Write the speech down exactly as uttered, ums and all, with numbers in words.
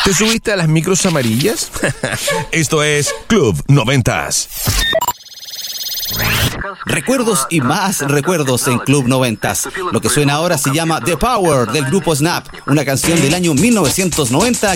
¿Te subiste a las micros amarillas? Esto es Club Noventas. Recuerdos y más recuerdos en Club Noventas. Lo que suena ahora se llama The Power del grupo Snap, una canción del año mil novecientos noventa